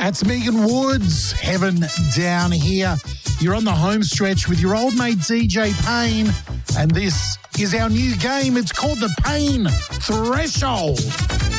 That's Megan Woods, Heaven Down Here. You're on the home stretch with your old mate DJ Payne, and this is our new game. It's called the Payne Threshold.